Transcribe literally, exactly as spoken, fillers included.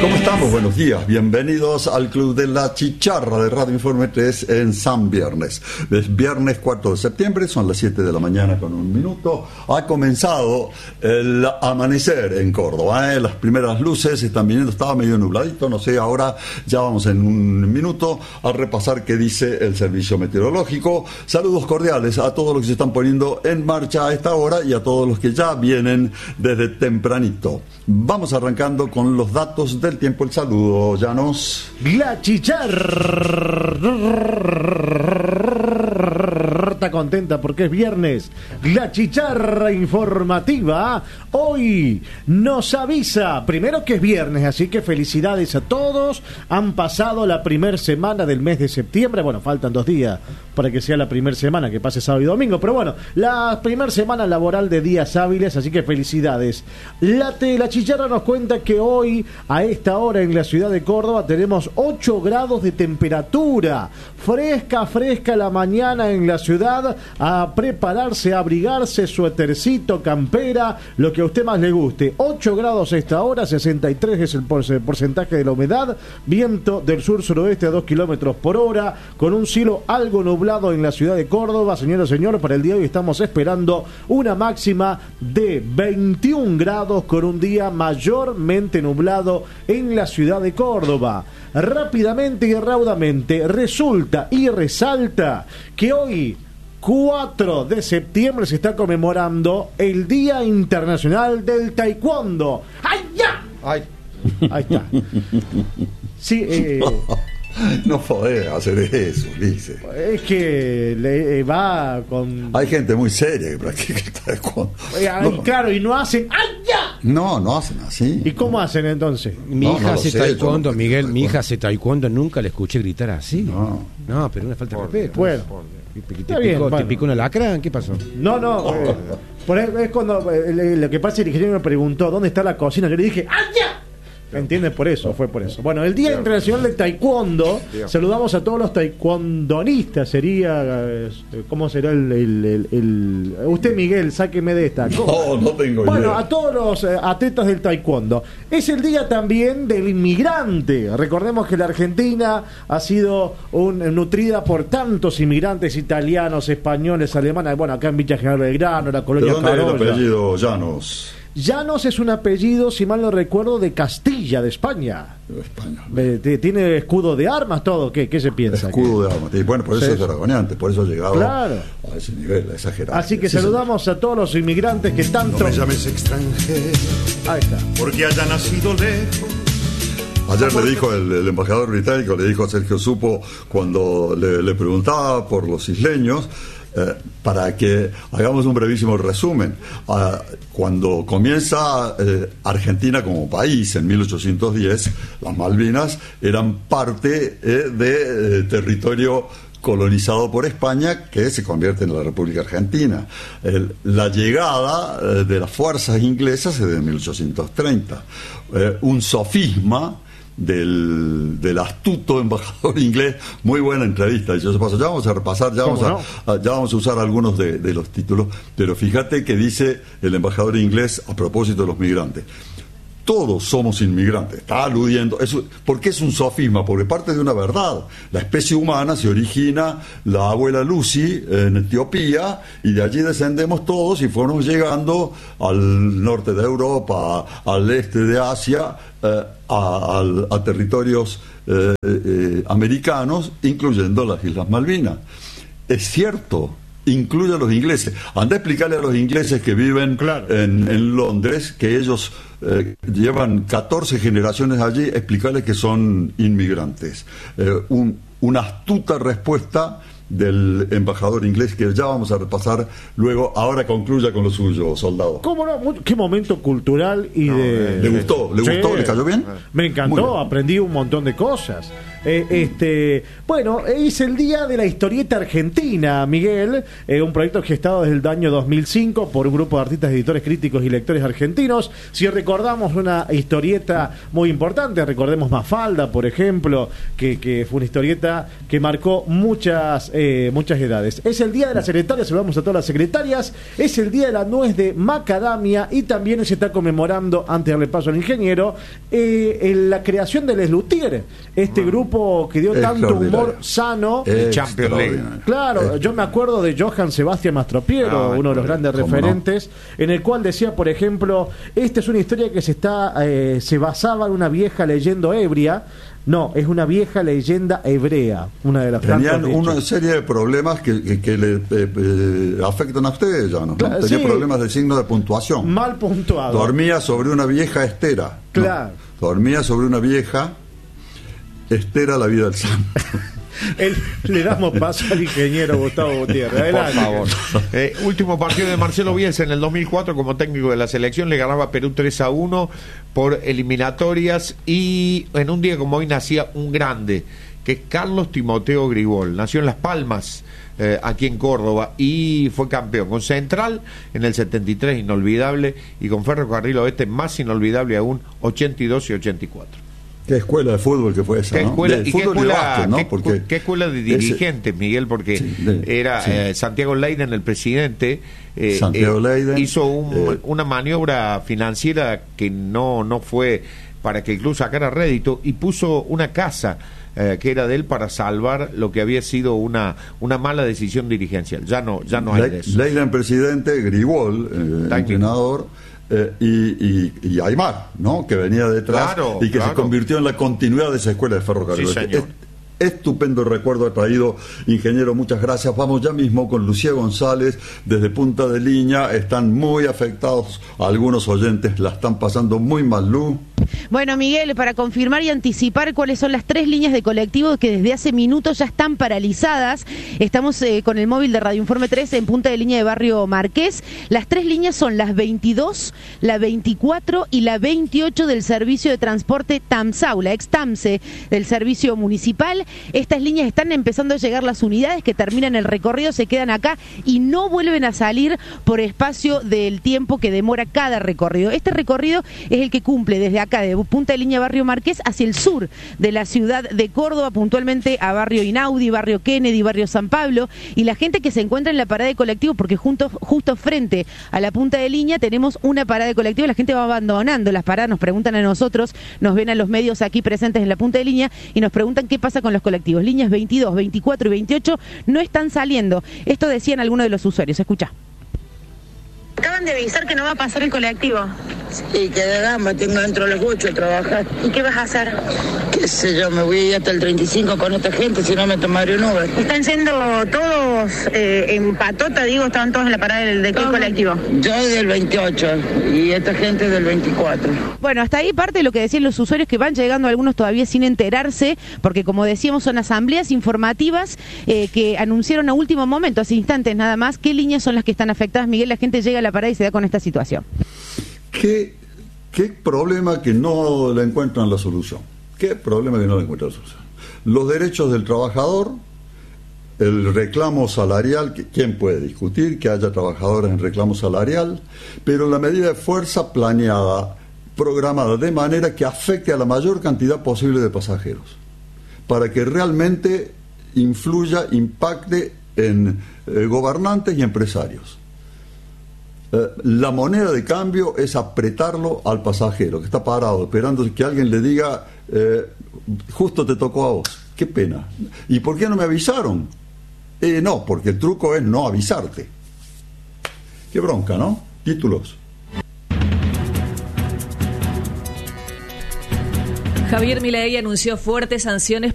¿Cómo estamos? Buenos días, bienvenidos al Club de la Chicharra de Radio Informe tres en San Viernes. Es viernes cuatro de septiembre, son las siete de la mañana con un minuto. Ha comenzado el amanecer en Córdoba, ¿eh? Las primeras luces están viniendo, estaba medio nubladito, no sé, ahora ya vamos en un minuto a repasar qué dice el servicio meteorológico. Saludos cordiales a todos los que se están poniendo en marcha a esta hora y a todos los que ya vienen desde tempranito. Vamos arrancando con los datos del tiempo. El saludo, Llanos. La Chicharra está contenta porque es viernes. La Chicharra informativa hoy nos avisa primero que es viernes, así que felicidades a todos. Han pasado la primera semana del mes de septiembre. Bueno, faltan dos días para que sea la primera semana, que pase sábado y domingo, pero bueno, la primera semana laboral de días hábiles, así que felicidades. La, te, la Chicharra nos cuenta que hoy a esta hora en la ciudad de Córdoba tenemos ocho grados de temperatura, fresca, fresca la mañana en la ciudad, a prepararse, a abrigarse, suétercito, campera, lo que a usted más le guste. Ocho grados a esta hora, sesenta y tres es el porcentaje de la humedad, viento del sur-suroeste a dos kilómetros por hora, con un cielo algo nublado en la ciudad de Córdoba. Señoras y señores, para el día de hoy estamos esperando una máxima de veintiún grados con un día mayormente nublado en la ciudad de Córdoba. Rápidamente y raudamente resulta y resalta que hoy, cuatro de septiembre, se está conmemorando el Día Internacional del Taekwondo. ¡Ay, ya! Ay. Ahí está. Sí, eh... No podés hacer eso, Ulises. Es que le va con... Hay gente muy seria que practica el taekwondo. No. Claro, y no hacen... ¡Ay, ya! No, no hacen así. ¿Y cómo hacen entonces? Mi no, hija no hace sé, taekwondo, no Miguel, taekwondo. mi hija hace taekwondo, nunca la escuché gritar así. No. No, pero una falta de respeto. Bueno. ¿Te, te, Está te bien, picó, bueno. ¿Te picó una lacra? ¿Qué pasó? No, no. Eh, por ahí es cuando eh, lo que pasa es que el ingeniero me preguntó ¿dónde está la cocina? Yo le dije ¡ay, ya! ¿Entiendes? Por eso, fue por eso. Bueno, el Día Internacional del Taekwondo, saludamos a todos los taekwondonistas, sería, eh, ¿cómo será el, el, el, el... Usted, Miguel, sáqueme de esta. No, no tengo Bueno, idea. a todos los eh, atletas del taekwondo. Es el día también del inmigrante. Recordemos que la Argentina ha sido un, nutrida por tantos inmigrantes italianos, españoles, alemanes. Bueno, acá en Villa General Belgrano, la ¿De colonia dónde es el Carolla. apellido Llanos? Llanos es un apellido, si mal no recuerdo, de Castilla, de España. De España. Eh, Tiene escudo de armas, todo. ¿Qué, qué se piensa? Escudo de armas. Y bueno, por eso Sí. es aragoneante, por eso ha llegado Claro. a ese nivel, a exagerado. Así que Sí, saludamos a todos los inmigrantes que tanto... No me llames extranjero, Ahí está. porque haya nacido lejos. Ayer le dijo el, el embajador británico, le dijo a Sergio Supo cuando le, le preguntaba por los isleños, eh, para que hagamos un brevísimo resumen. Ah, cuando comienza eh, Argentina como país en mil ochocientos diez, las Malvinas eran parte eh, de eh, territorio colonizado por España, que se convierte en la República Argentina. El, la llegada eh, de las fuerzas inglesas es de mil ochocientos treinta. Eh, un sofisma Del, del astuto embajador inglés. Muy buena entrevista, dicho paso. Ya vamos a repasar, ya vamos a, no? a, ya vamos a usar algunos de, de los títulos, pero fíjate que dice el embajador inglés a propósito de los migrantes: todos somos inmigrantes. Está aludiendo, eso, porque es un sofisma, porque parte de una verdad. La especie humana se origina, la abuela Lucy en Etiopía, y de allí descendemos todos y fuimos llegando al norte de Europa, al este de Asia, eh, a, a, a territorios eh, eh, americanos, incluyendo las Islas Malvinas. Es cierto, incluye a los ingleses. Anda a explicarle a los ingleses que viven Claro. en, en Londres, que ellos eh, llevan catorce generaciones allí, explicarles que son inmigrantes. Eh, un, una astuta respuesta del embajador inglés, que ya vamos a repasar luego. Ahora concluya con lo suyo, soldado. ¿Cómo no? Muy- Qué momento cultural y No, de... ¿le gustó? ¿Le Sí. gustó? ¿Le cayó bien? Me Muy encantó, bien. aprendí un montón de cosas. Eh, este, bueno, es el día de la historieta argentina, Miguel, eh, un proyecto gestado desde el año dos mil cinco por un grupo de artistas, editores, críticos y lectores argentinos. Si recordamos una historieta muy importante, recordemos Mafalda, por ejemplo, que, que fue una historieta que marcó muchas, eh, muchas edades. Es el día de las secretarias, saludamos a todas las secretarias, es el día de la nuez de macadamia y también se está conmemorando, antes de darle paso al ingeniero, eh, en la creación del Les Luthiers, este grupo que dio tanto humor sano. Champions League. Claro, yo me acuerdo de Johann Sebastian Mastropiero, Ah, uno de los grandes referentes, no? en el cual decía, por ejemplo, esta es una historia que se está eh, se basaba en una vieja leyenda hebrea. No, es una vieja leyenda hebrea, una de las Tenían tantas una dichos. serie de problemas que, que, que le eh, eh, afectan a ustedes ya, ¿no? Claro, Tenía sí. problemas de signo de puntuación. Mal puntuado. Dormía sobre una vieja estera. ¿no? Claro. Dormía sobre una vieja estera la vida del santo. El- le damos paso al ingeniero Gustavo Gutiérrez. Por Adelante. favor. Eh, último partido de Marcelo Bielsa en el dos mil cuatro como técnico de la selección, le ganaba a Perú tres a uno por eliminatorias, y en un día como hoy nacía un grande, que es Carlos Timoteo Gribol. Nació en Las Palmas, eh, aquí en Córdoba, y fue campeón con Central en el setenta y tres, inolvidable, y con Ferrocarril Oeste, más inolvidable aún, ochenta y dos y ochenta y cuatro. Qué escuela de fútbol que fue esa, ¿Qué ¿no? escuela, De y qué fútbol y escuela, básquet, ¿no? qué- Porque qué escuela de ese- dirigentes, Miguel? Porque Sí, de- era sí. eh, Santiago Leiden, el presidente, eh, Santiago eh, Leiden, hizo un- eh, una maniobra financiera que no, no fue para que el club sacara rédito, y puso una casa eh, que era de él para salvar lo que había sido una, una mala decisión dirigencial. Ya no, ya no hay Le- de eso. Leiden presidente, Gribol, eh, Técnico. entrenador, eh, y, y, y Aymar, ¿no? Que venía detrás Claro, y que claro. se convirtió en la continuidad de esa escuela de ferrocarril. Sí, señor. Es- Estupendo recuerdo ha traído, ingeniero, muchas gracias. Vamos ya mismo con Lucía González desde Punta de Línea. Están muy afectados, algunos oyentes la están pasando muy mal, Lu. Bueno, Miguel, para confirmar y anticipar cuáles son las tres líneas de colectivo que desde hace minutos ya están paralizadas, estamos eh, con el móvil de Radio Informe tres en Punta de Línea de Barrio Marqués. Las tres líneas son las veintidós, la veinticuatro y la veintiocho del servicio de transporte TAMSAU, la ex TAMSE del servicio municipal. Estas líneas están empezando a llegar las unidades que terminan el recorrido, se quedan acá y no vuelven a salir por espacio del tiempo que demora cada recorrido. Este recorrido es el que cumple desde acá, de Punta de Línea Barrio Marqués, hacia el sur de la ciudad de Córdoba, puntualmente a Barrio Inaudi, Barrio Kennedy, Barrio San Pablo, y la gente que se encuentra en la parada de colectivo, porque junto, justo frente a la Punta de Línea tenemos una parada de colectivo, la gente va abandonando las paradas, nos preguntan a nosotros, nos ven a los medios aquí presentes en la Punta de Línea y nos preguntan qué pasa con los colectivos. Líneas veintidós, veinticuatro y veintiocho no están saliendo. Esto decían algunos de los usuarios. Escucha. Acaban de avisar que no va a pasar el colectivo. Y que de gamba tengo dentro de los ocho a trabajar. ¿Y qué vas a hacer? Qué sé yo, me voy a ir hasta el treinta y cinco con esta gente, si no me tomaré un Uber. Están yendo todos eh, en patota, digo, estaban todos en la parada del, de qué colectivo. Yo del veintiocho y esta gente del veinticuatro. Bueno, hasta ahí parte de lo que decían los usuarios, que van llegando algunos todavía sin enterarse, porque como decíamos son asambleas informativas eh, que anunciaron a último momento, hace instantes nada más, qué líneas son las que están afectadas. Miguel, la gente llega a la parada y se da con esta situación. ¿Qué, qué problema que no le encuentran la solución? ¿Qué problema que no le encuentran la solución? Los derechos del trabajador, el reclamo salarial, que, ¿quién puede discutir que haya trabajadores en reclamo salarial? Pero la medida de fuerza planeada, programada de manera que afecte a la mayor cantidad posible de pasajeros, para que realmente influya, impacte en eh, gobernantes y empresarios. Eh, la moneda de cambio es apretarlo al pasajero que está parado esperando que alguien le diga eh, justo te tocó a vos. Qué pena. ¿Y por qué no me avisaron? Eh, no, porque el truco es no avisarte. Qué bronca, ¿no? Títulos. Javier Milei anunció fuertes sanciones